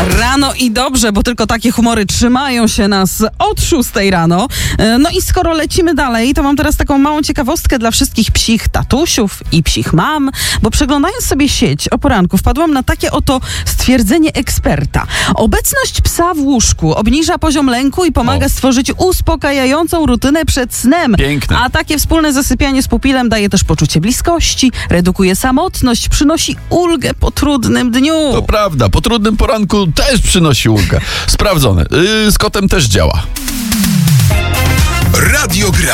Rano i dobrze, bo tylko takie humory trzymają się nas od 6 rano. No i skoro lecimy dalej, to mam teraz taką małą ciekawostkę dla wszystkich psich tatusiów i psich mam, bo przeglądając sobie sieć o poranku wpadłam na takie oto stwierdzenie eksperta. Obecność psa w łóżku obniża poziom lęku i pomaga stworzyć uspokajającą rutynę przed snem. Piękne. A takie wspólne zasypianie z pupilem daje też poczucie bliskości, redukuje samotność, przynosi ulgę po trudnym dniu. To prawda, po trudnym poranku też przynosi ulgę. Sprawdzone. Z kotem też działa. Radio Gra.